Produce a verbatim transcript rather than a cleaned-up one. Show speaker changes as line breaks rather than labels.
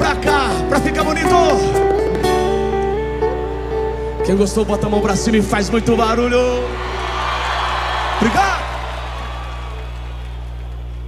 pra cá, pra ficar bonito. Quem gostou, bota a mão pra cima e faz muito barulho. Obrigado.